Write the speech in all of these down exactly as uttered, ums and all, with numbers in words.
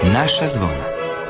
Naša zvona.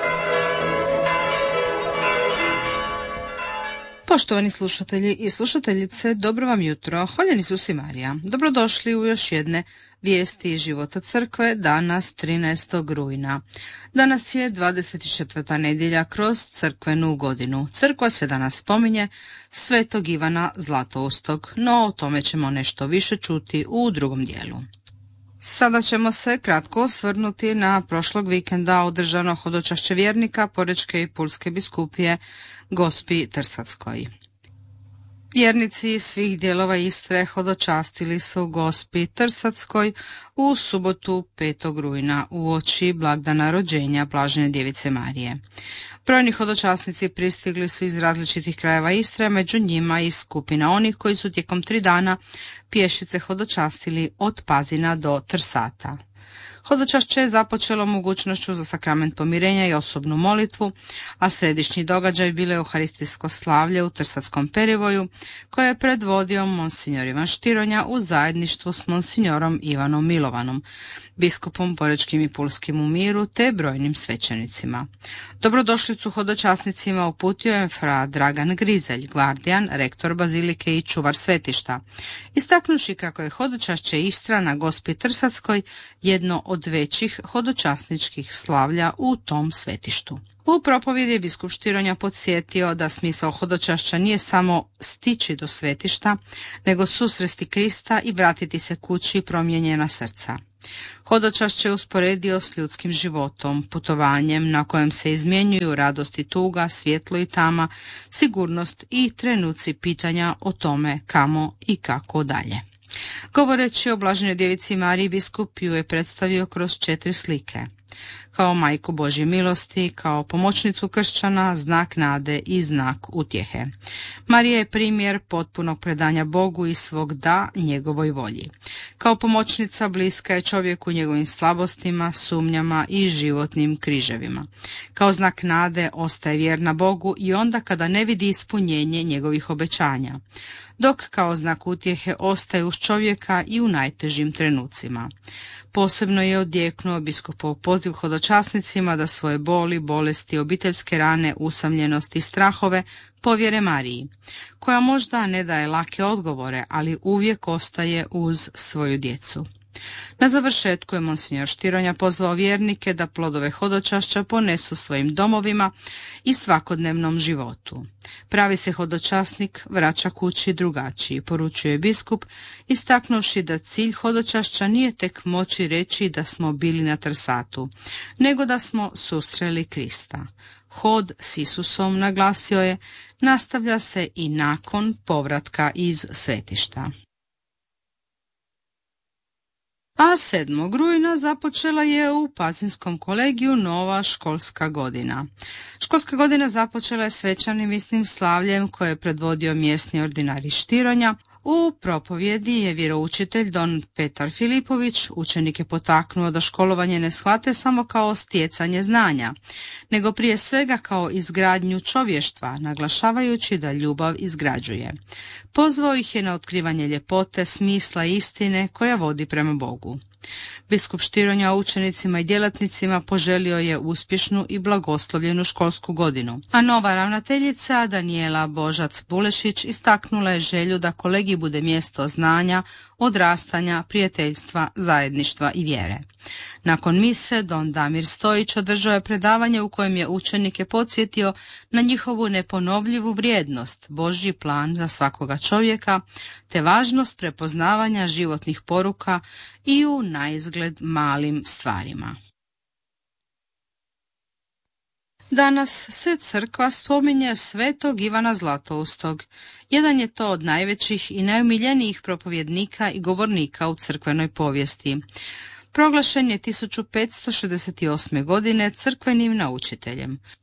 Poštovani slušatelji i slušateljice, dobro vam jutro. Hvaljeni Isus i Marija. Dobrodošli u još jedne vijesti iz života crkve, danas trinaestog rujna. Danas je dvadeset četvrta nedjelja kroz crkvenu godinu. Crkva se danas spominje Svetog Ivana Zlatoustog, no o tome ćemo nešto više čuti u drugom dijelu. Sada ćemo se kratko osvrnuti na prošlog vikenda održano hodočašće vjernika Porečke i Pulske biskupije Gospi Trsatskoj. Vjernici svih dijelova Istre hodočastili su Gospi Trsatskoj u subotu petog rujna uoči blagdana rođenja Blažene djevice Marije. Brojni hodočasnici pristigli su iz različitih krajeva Istre, među njima i skupina onih koji su tijekom tri dana pješice hodočastili od Pazina do Trsata. Hodočašće je započelo mogućnošću za sakrament pomirenja i osobnu molitvu, a središnji događaj bilo je euharistijsko slavlje u Trsatskom perivoju, koje je predvodio monsinjor Ivan Štironja u zajedništvu s monsinjorom Ivanom Milovanom, biskupom Porečkim i Pulskim u miru te brojnim svećenicima. Dobrodošlicu hodočasnicima uputio je fra Dragan Grizelj, gvardijan, rektor bazilike i čuvar svetišta, istaknuši kako je hodočašće Istra na Gospi Trsatskoj jedno od većih hodočasničkih slavlja u tom svetištu. U propovjedi je biskup Štironja podsjetio da smisao hodočašća nije samo stići do svetišta, nego susresti Krista i vratiti se kući promijenjena srca. Hodočašće je usporedio s ljudskim životom, putovanjem na kojem se izmjenjuju radost i tuga, svjetlo i tama, sigurnost i trenuci pitanja o tome kamo i kako dalje. Govoreći o Blaženoj djevici Mariji, biskup ju je predstavio kroz četiri slike. Kao majku Božje milosti, kao pomoćnicu kršćana, znak nade i znak utjehe. Marija je primjer potpunog predanja Bogu i svog da njegovoj volji. Kao pomoćnica bliska je čovjeku njegovim slabostima, sumnjama i životnim križevima. Kao znak nade ostaje vjerna Bogu i onda kada ne vidi ispunjenje njegovih obećanja, dok kao znak utjehe ostaje uz čovjeka i u najtežim trenucima. Posebno je odjeknuo biskupov poziv hodočasnicima da svoje boli, bolesti, obiteljske rane, usamljenosti i strahove povjere Mariji, koja možda ne daje lake odgovore, ali uvijek ostaje uz svoju djecu. Na završetku je monsinjor Štironja pozvao vjernike da plodove hodočašća ponesu svojim domovima i svakodnevnom životu. Pravi se hodočasnik vraća kući drugačiji, poručuje biskup, istaknuvši da cilj hodočašća nije tek moći reći da smo bili na Trsatu, nego da smo susreli Krista. Hod s Isusom, naglasio je, nastavlja se i nakon povratka iz svetišta. A sedmog rujna započela je u Pazinskom kolegiju nova školska godina. Školska godina započela je svečanim misnim slavljem koje je predvodio mjesni ordinarij Štironja. U propovjedi je vjeroučitelj don Petar Filipović učenike potaknuo da školovanje ne shvate samo kao stjecanje znanja, nego prije svega kao izgradnju čovještva, naglašavajući da ljubav izgrađuje. Pozvao ih je na otkrivanje ljepote, smisla i istine koja vodi prema Bogu. Biskup Štironja učenicima i djelatnicima poželio je uspješnu i blagoslovljenu školsku godinu, a nova ravnateljica Danijela Božac-Bulešić istaknula je želju da kolegij bude mjesto znanja, odrastanja, prijateljstva, zajedništva i vjere. Nakon mise, don Damir Stojić održao je predavanje u kojem je učenike podsjetio na njihovu neponovljivu vrijednost, Božji plan za svakoga čovjeka, te važnost prepoznavanja životnih poruka i u naizgled malim stvarima. Danas se crkva spominje Svetog Ivana Zlatoustog. Jedan je to od najvećih i najomiljenijih propovjednika i govornika u crkvenoj povijesti. Proglašen je tisuću petsto šezdeset osme. godine crkvenim naučiteljem.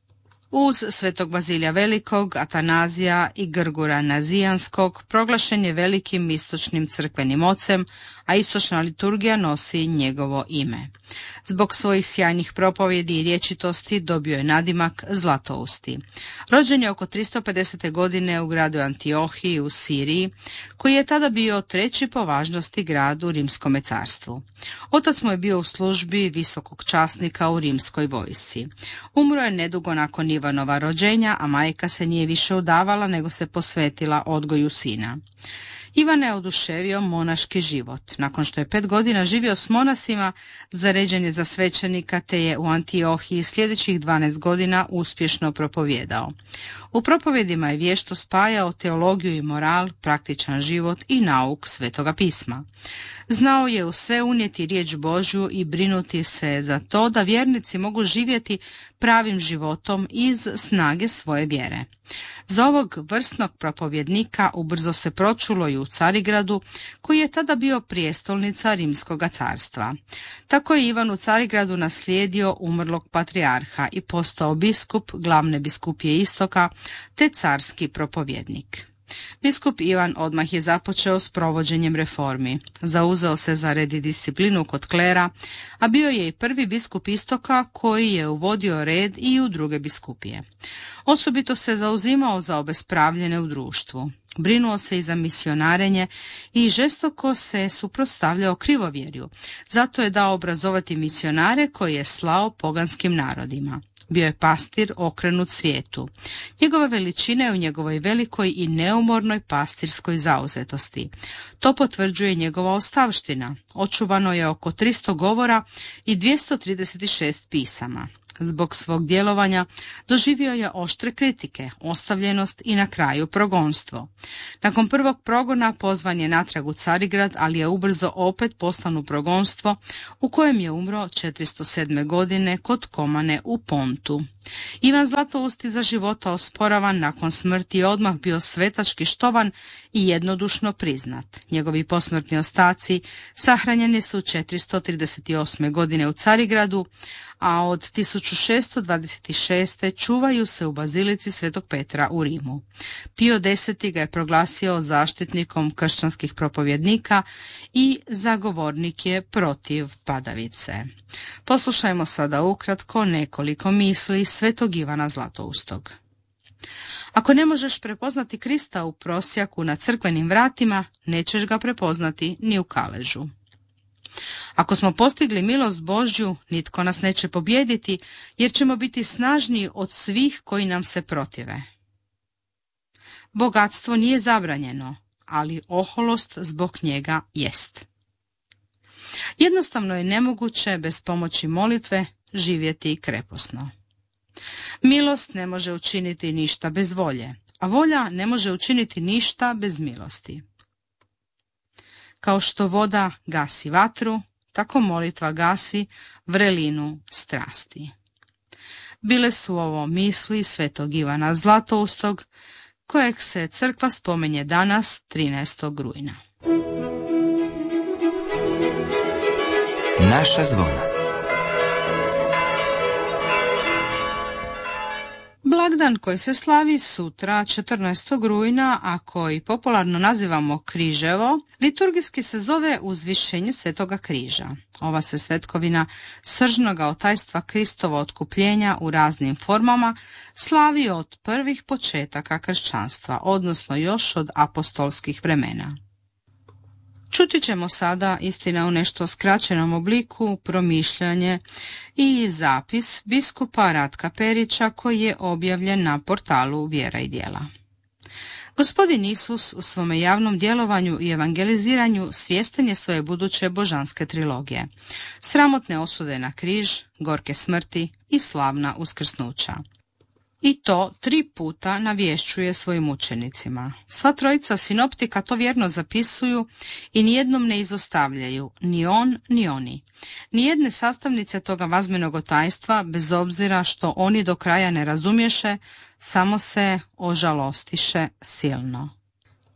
Uz svetog Bazilija Velikog, Atanazija i Grgura Nazijanskog proglašen je velikim istočnim crkvenim ocem, a istočna liturgija nosi njegovo ime. Zbog svojih sjajnih propovjedi i rječitosti dobio je nadimak Zlatousti. Rođen je oko tristo pedesete godine u gradu Antiohiji u Siriji, koji je tada bio treći po važnosti grad u Rimskome carstvu. Otac mu je bio u službi visokog časnika u rimskoj vojsci. Umro je nedugo nakon Ivanova rođenja, a majka se nije više udavala nego se posvetila odgoju sina. Ivan je oduševio monaški život. Nakon što je pet godina živio s monasima, zaređen je za svećenika te je u Antiohiji sljedećih dvanaest godina uspješno propovijedao. U propovjedima je vješto spajao teologiju i moral, praktičan život i nauk Svetoga pisma. Znao je u sve unijeti riječ Božju i brinuti se za to da vjernici mogu živjeti pravim životom iz snage svoje vjere. Za ovog vrsnog propovjednika ubrzo se pročulo i u Carigradu, koji je tada bio prijestolnica Rimskoga carstva. Tako je Ivan u Carigradu naslijedio umrlog patrijarha i postao biskup glavne biskupije Istoka te carski propovjednik. Biskup Ivan odmah je započeo s provođenjem reformi. Zauzeo se za red i disciplinu kod klera, a bio je i prvi biskup Istoka koji je uvodio red i u druge biskupije. Osobito se zauzimao za obespravljene u društvu. Brinuo se i za misionarenje i žestoko se suprotstavljao krivovjerju. Zato je dao obrazovati misionare koje je slao poganskim narodima. Bio je pastir okrenut svijetu. Njegova veličina je u njegovoj velikoj i neumornoj pastirskoj zauzetosti. To potvrđuje njegova ostavština. Očuvano je oko tristo govora i dvjesto trideset šest pisama. Zbog svog djelovanja doživio je oštre kritike, ostavljenost i na kraju progonstvo. Nakon prvog progona pozvan je natrag u Carigrad, ali je ubrzo opet poslan u progonstvo, u kojem je umro četiristo sedme godine kod Komane u Pontu. Ivan Zlatousti za života osporavan, nakon smrti je odmah bio svetački štovan i jednodušno priznat. Njegovi posmrtni ostaci sahranjeni su četiristo trideset osme godine u Carigradu, a od tisuću šesto dvadeset šeste čuvaju se u bazilici Svetog Petra u Rimu. Pio deseti ga je proglasio zaštitnikom kršćanskih propovjednika i zagovornik je protiv padavice. Poslušajmo sada ukratko nekoliko misli Svetog Ivana Zlatoustog. Ako ne možeš prepoznati Krista u prosjaku na crkvenim vratima, nećeš ga prepoznati ni u kaležu. Ako smo postigli milost Božju, nitko nas neće pobijediti, jer ćemo biti snažniji od svih koji nam se protive. Bogatstvo nije zabranjeno, ali oholost zbog njega jest. Jednostavno je nemoguće bez pomoći molitve živjeti kreposno. Milost ne može učiniti ništa bez volje, a volja ne može učiniti ništa bez milosti. Kao što voda gasi vatru, tako molitva gasi vrelinu strasti. Bile su ovo misli Svetog Ivana Zlatoustog, kojeg se crkva spominje danas trinaestog rujna. Naša zvona. Blagdan koji se slavi sutra četrnaestog rujna, a koji popularno nazivamo Križevo, liturgijski se zove Uzvišenje Svetoga križa. Ova se svetkovina sržnoga otajstva Kristova otkupljenja u raznim formama slavi od prvih početaka kršćanstva, odnosno još od apostolskih vremena. Čuti ćemo sada, istina u nešto skraćenom obliku, promišljanje i zapis biskupa Ratka Perića koji je objavljen na portalu Vjera i djela. Gospodin Isus u svome javnom djelovanju i evangeliziranju svjestan je svoje buduće božanske trilogije. Sramotne osude na križ, gorke smrti i slavna uskrsnuća. I to tri puta navješćuje svojim učenicima. Sva trojica sinoptika to vjerno zapisuju i nijednom ne izostavljaju, ni on, ni oni. Nijedne sastavnice toga vazmenog otajstva, bez obzira što oni do kraja ne razumješe, samo se ožalostiše silno.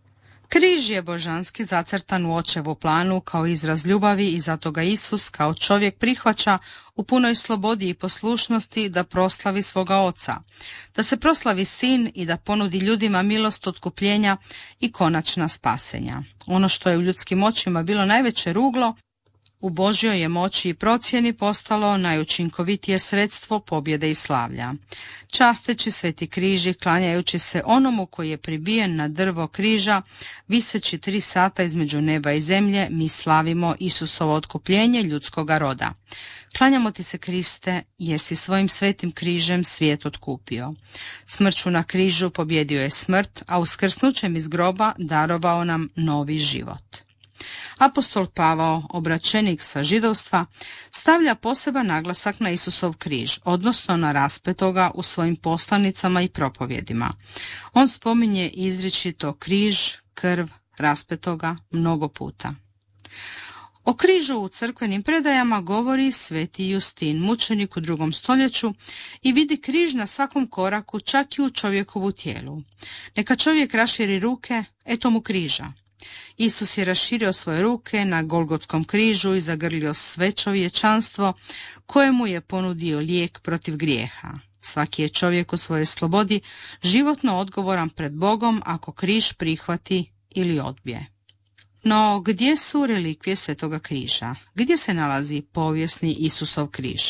Križ je božanski zacrtan u očevu planu kao izraz ljubavi i zato ga Isus kao čovjek prihvaća u punoj slobodi i poslušnosti da proslavi svoga oca, da se proslavi sin i da ponudi ljudima milost otkupljenja i konačna spasenja. Ono što je u ljudskim očima bilo najveće ruglo, u Božjoj je moći i procjeni postalo najučinkovitije sredstvo pobjede i slavlja. Časteći sveti križ i klanjajući se onomu koji je pribijen na drvo križa, viseći tri sata između neba i zemlje, mi slavimo Isusovo otkupljenje ljudskoga roda. Klanjamo ti se, Kriste, jer si svojim svetim križem svijet otkupio. Smrću na križu pobjedio je smrt, a uskrsnućem iz groba darovao nam novi život. Apostol Pavao, obraćenik sa židovstva, stavlja poseban naglasak na Isusov križ, odnosno na raspetoga u svojim poslanicama i propovjedima. On spominje izričito križ, krv, raspetoga mnogo puta. O križu u crkvenim predajama govori sveti Justin, mučenik u drugom stoljeću, i vidi križ na svakom koraku, čak i u čovjekovu tijelu. Neka čovjek raširi ruke, eto mu križa. Isus je raširio svoje ruke na Golgotskom križu i zagrlio sve čovječanstvo kojemu je ponudio lijek protiv grijeha. Svaki je čovjek u svojoj slobodi životno odgovoran pred Bogom ako križ prihvati ili odbije. No, gdje su relikvije Svetoga križa? Gdje se nalazi povijesni Isusov križ?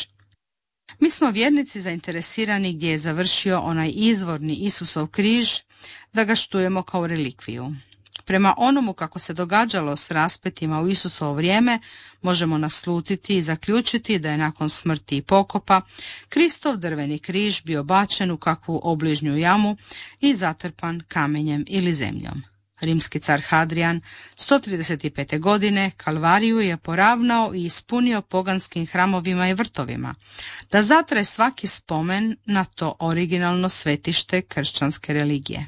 Mi smo vjernici zainteresirani gdje je završio onaj izvorni Isusov križ, da ga štujemo kao relikviju. Prema onomu kako se događalo s raspetima u Isusovo vrijeme, možemo naslutiti i zaključiti da je nakon smrti i pokopa Kristov drveni križ bio bačen u kakvu obližnju jamu i zatrpan kamenjem ili zemljom. Rimski car Hadrian sto trideset pete. godine Kalvariju je poravnao i ispunio poganskim hramovima i vrtovima, da zatre svaki spomen na to originalno svetište kršćanske religije.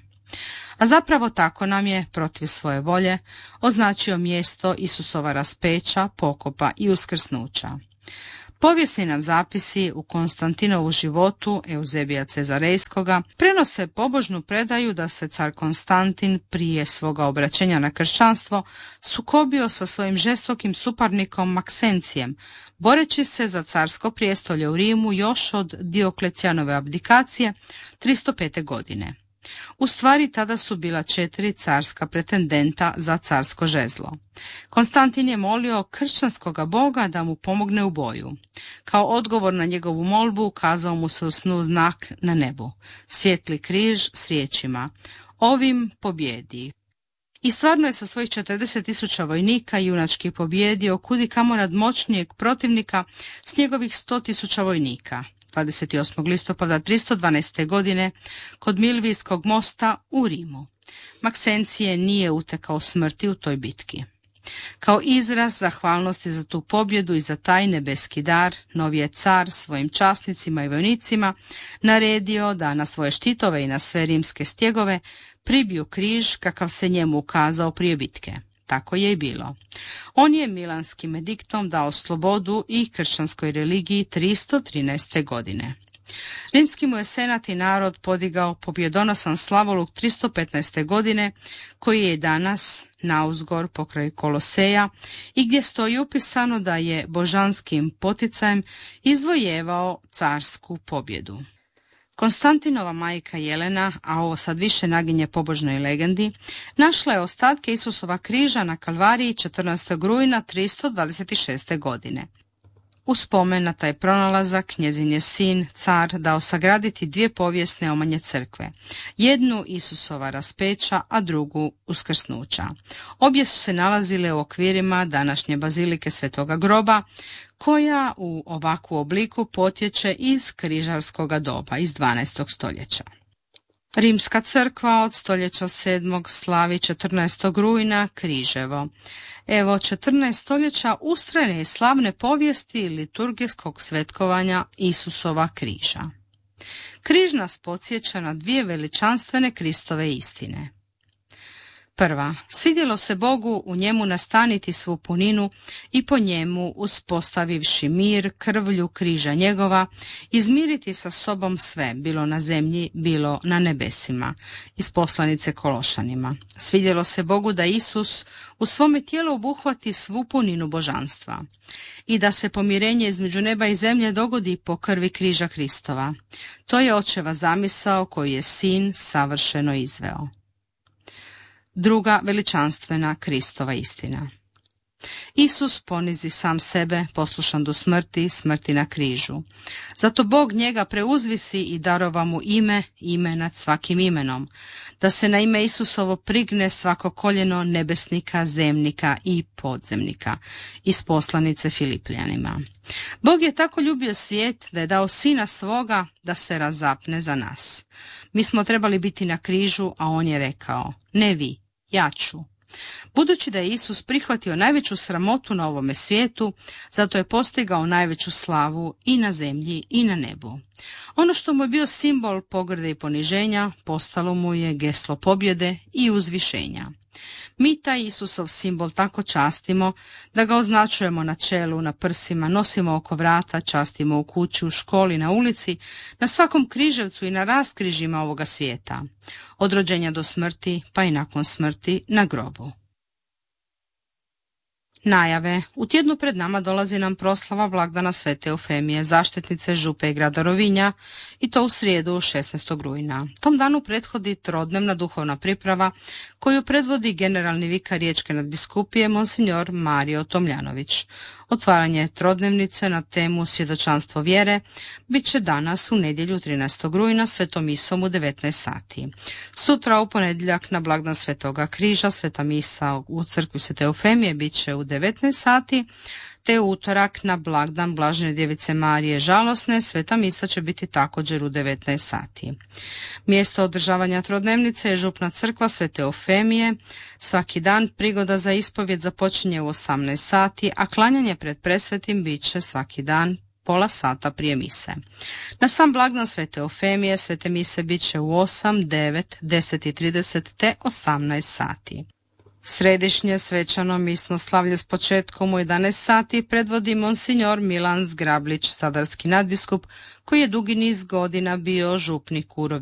A zapravo tako nam je, protiv svoje volje, označio mjesto Isusova raspeća, pokopa i uskrsnuća. Povijesni nam zapisi u Konstantinovu životu Euzebija Cezarejskoga prenose pobožnu predaju da se car Konstantin prije svoga obraćenja na kršćanstvo sukobio sa svojim žestokim suparnikom Maksencijem, boreći se za carsko prijestolje u Rimu još od Dioklecijanove abdikacije tristo pete. godine. U stvari tada su bila četiri carska pretendenta za carsko žezlo. Konstantin je molio kršćanskoga boga da mu pomogne u boju. Kao odgovor na njegovu molbu ukazao mu se u snu znak na nebu, svijetli križ s riječima: ovim pobjedi. I stvarno je sa svojih četrdeset tisuća vojnika junački pobjedio kudi kamo nadmoćnijeg protivnika s njegovih sto tisuća vojnika. dvadeset osmog listopada tristo dvanaeste. godine kod Milvijskog mosta u Rimu. Maksencije nije utekao smrti u toj bitki. Kao izraz zahvalnosti za tu pobjedu i za taj nebeski dar, novi je car svojim časnicima i vojnicima naredio da na svoje štitove i na sve rimske stjegove pribiju križ kakav se njemu ukazao prije bitke. Tako je i bilo. On je milanskim ediktom dao slobodu i kršćanskoj religiji tristo trinaeste. godine. Rimski mu je senat i narod podigao pobjedonosan slavoluk tristo petnaeste. godine, koji je danas nauzgor pokraj Koloseja i gdje stoji upisano da je božanskim poticajem izvojevao carsku pobjedu. Konstantinova majka Jelena, a ovo sad više naginje pobožnoj legendi, našla je ostatke Isusova križa na Kalvariji četrnaestog rujna tristo dvadeset šeste. godine. U spomen na taj pronalazak njezin je sin, car, dao sagraditi dvije povijesne omanje crkve. Jednu Isusova raspeća, a drugu uskrsnuća. Obje su se nalazile u okvirima današnje bazilike Svetoga groba, koja u ovakvu obliku potječe iz križarskoga doba, iz dvanaestog. stoljeća. Rimska crkva od stoljeća sedmog slavi četrnaestog. rujna križevo. Evo četrnaest stoljeća ustrajne i slavne povijesti liturgijskog svetkovanja Isusova križa. Križ nas podsjeća na dvije veličanstvene Kristove istine. Prva, svidjelo se Bogu u njemu nastaniti svu puninu i po njemu, uspostavivši mir krvlju križa njegova, izmiriti sa sobom sve, bilo na zemlji, bilo na nebesima. Iz poslanice Kološanima. Svidjelo se Bogu da Isus u svome tijelu obuhvati svu puninu božanstva i da se pomirenje između neba i zemlje dogodi po krvi križa Kristova. To je očeva zamisao koju je sin savršeno izveo. Druga veličanstvena Kristova istina. Isus ponizi sam sebe, poslušan do smrti, smrti na križu. Zato Bog njega preuzvisi i darova mu ime, ime nad svakim imenom, da se na ime Isusovo prigne svako koljeno nebesnika, zemnika i podzemnika. Iz poslanice Filipljanima. Bog je tako ljubio svijet da je dao sina svoga da se razapne za nas. Mi smo trebali biti na križu, a on je rekao, ne vi, ja ću. Budući da je Isus prihvatio najveću sramotu na ovome svijetu, zato je postigao najveću slavu i na zemlji i na nebu. Ono što mu je bio simbol pogrde i poniženja, postalo mu je geslo pobjede i uzvišenja. Mi taj Isusov simbol tako častimo da ga označujemo na čelu, na prsima, nosimo oko vrata, častimo u kući, u školi, na ulici, na svakom križevcu i na raskrižima ovoga svijeta. Od rođenja do smrti, pa i nakon smrti na grobu. Najave. U tjednu pred nama dolazi nam proslava blagdana Svete Eufemije, zaštitnice župe i grada Rovinja, i to u srijedu šesnaestog rujna. Tom danu prethodi trodnevna duhovna priprava koju predvodi generalni vikar Riječke nadbiskupije monsignor Mario Tomljanović. Otvaranje trodnevnice na temu svjedočanstvo vjere bit će danas u nedjelju trinaestog rujna svetom misom u devetnaest sati. Sutra u ponedjeljak na blagdan Svetoga križa sveta misa u crkvi Svete Eufemije bit će u devetnaest sati, te u utorak na blagdan Blažene djevice Marije žalosne sveta misa će biti također u devetnaest sati. Mjesto održavanja trodnevnice je župna crkva Svete Eufemije. Svaki dan prigoda za ispovjed započinje u osamnaest sati, a klanjanje pred presvetim bit će svaki dan pola sata prije mise. Na sam blagdan Svete Eufemije svete mise bit će u osam, devet, deset i trideset te osamnaest sati. Središnje svečano misno slavlje s početkom u jedanaest sati predvodi monsignor Milan Zgrablić, sadarski nadbiskup, koji je dugi niz godina bio župnik u Rovinju.